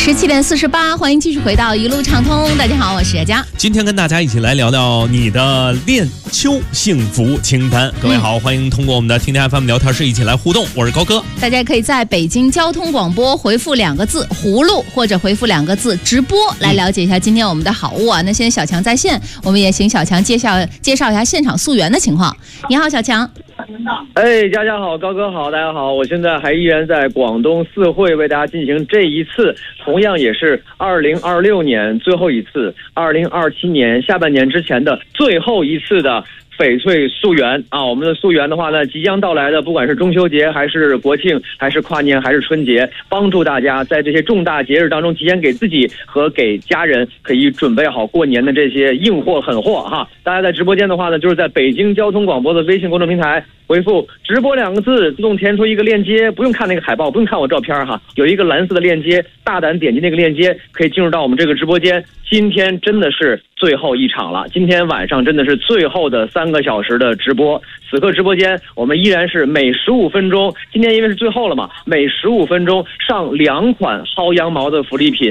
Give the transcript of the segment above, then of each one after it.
17:48，欢迎继续回到一路畅通。大家好，我是叶佳。 今天跟大家一起来聊聊你的恋秋幸福清单。各位好，欢迎通过我们的听天 FM 聊天室一起来互动。我是高哥。 大家可以在北京交通广播回复2个字“葫芦”或者回复2个字“直播”来了解一下今天我们的好物啊。那现在小强在线，我们也请小强介绍一下现场溯源的情况。你好，小强。 佳佳好，高哥好，大家好，我现在依然在广东四会为大家进行这一次，同样也是2026年最后一次，2027年下半年之前的最后一次的翡翠溯源啊。我们的溯源的话呢，即将到来的，不管是中秋节还是国庆还是跨年还是春节，帮助大家在这些重大节日当中，提前给自己和给家人可以准备好过年的这些硬货狠货哈。大家在直播间的话呢，就是在北京交通广播的微信公众平台回复直播2个字，自动填出一个链接，不用看那个海报，不用看我照片哈，有一个蓝色的链接，大胆点击那个链接，可以进入到我们这个直播间。今天真的是最后一场了，今天晚上真的是最后的3个小时的直播。此刻直播间我们依然是每15分钟，今天因为是最后了嘛，每15分钟上2款薅羊毛的福利品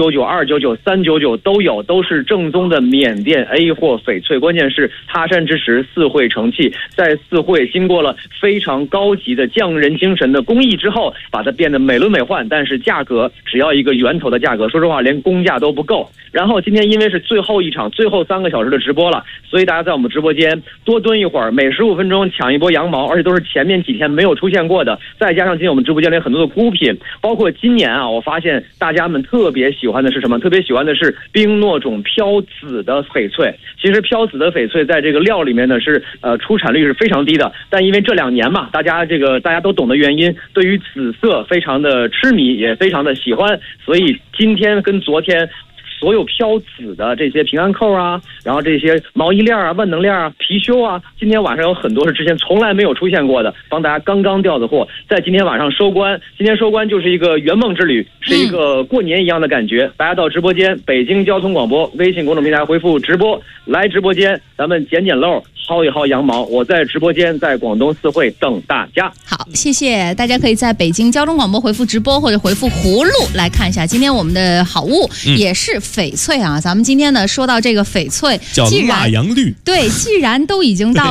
，199、299、399都有，都是正宗的缅甸 A 货翡翠。关键是他山之石，四会成器，在四会经过了非常高级的匠人精神的工艺之后，把它变得美轮美奂，但是价格只要一个源头的价格，说实话连工价都不够。然后今天因为是最后一场，最后3个小时的直播了，所以大家在我们直播间多蹲一会儿，每15分钟抢一波羊毛，而且都是前面几天没有出现过的。再加上今天我们直播间里有很多的孤品，包括今年啊，我发现大家们特别喜欢的是什么？特别喜欢的是冰糯种飘紫的翡翠。其实飘紫的翡翠在这个料里面呢是出产率是非常低的，但因为这2年嘛，大家都懂的原因，对于紫色非常的痴迷，也非常的喜欢，所以今天跟昨天所有飘紫的这些平安扣啊，然后这些毛衣链啊、万能链啊、貔貅啊，今天晚上有很多是之前从来没有出现过的，帮大家刚刚调的货，在今天晚上收官。今天收官就是一个圆梦之旅，是一个过年一样的感觉。大家到直播间，北京交通广播微信公众平台回复直播，来直播间咱们捡漏，薅一薅羊毛。我在直播间，在广东四会等大家。 好，谢谢大家，可以在北京交通广播回复直播或者回复葫芦来看一下今天我们的好物，也是翡翠啊。咱们今天呢说到这个翡翠， 叫蜡阳绿， 对，既然都已经到